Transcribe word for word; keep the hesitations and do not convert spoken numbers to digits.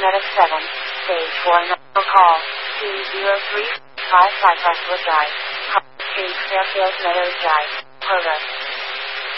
Medic seven, Stage one, call, two zero three five five five Drive, Street, Fairfield Meadows Drive, Progress.